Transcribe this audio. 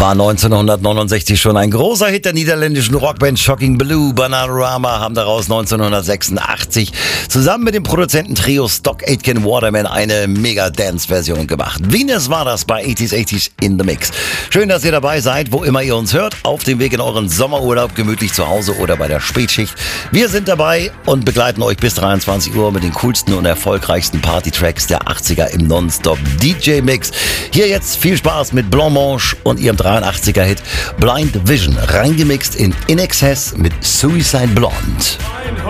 War 1969 schon ein großer Hit der niederländischen Rockband Shocking Blue. Bananarama haben daraus 1986 zusammen mit dem Produzententrio Stock Aitken Waterman eine Mega-Dance-Version gemacht. Venus war das bei 80s in the Mix. Schön, dass ihr dabei seid, wo immer ihr uns hört, auf dem Weg in euren Sommerurlaub, gemütlich zu Hause oder bei der Spätschicht. Wir sind dabei und begleiten euch bis 23 Uhr mit den coolsten und erfolgreichsten Party-Tracks der 80er im Nonstop-DJ-Mix. Hier jetzt viel Spaß mit Blancmange und ihrem 83er-Hit Blind Vision, reingemixt in Excess mit Suicide Blonde.